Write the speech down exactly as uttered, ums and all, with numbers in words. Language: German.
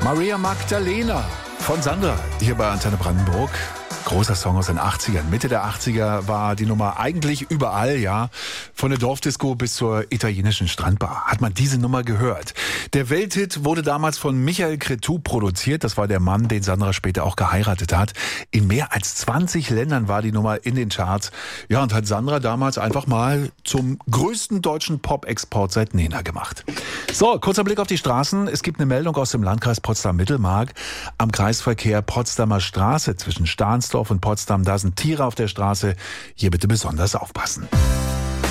Maria Magdalena von Sandra, hier bei Antenne Brandenburg. Großer Song aus den achtzigern. Mitte der achtziger war die Nummer eigentlich überall, ja. Von der Dorfdisco bis zur italienischen Strandbar hat man diese Nummer gehört. Der Welthit wurde damals von Michael Cretu produziert. Das war der Mann, den Sandra später auch geheiratet hat. In mehr als zwanzig Ländern war die Nummer in den Charts. Ja, und hat Sandra damals einfach mal zum größten deutschen Pop-Export seit Nena gemacht. So, kurzer Blick auf die Straßen. Es gibt eine Meldung aus dem Landkreis Potsdam-Mittelmark. Am Kreisverkehr Potsdamer Straße zwischen Stahnsdorf und Potsdam, da sind Tiere auf der Straße. Hier bitte besonders aufpassen.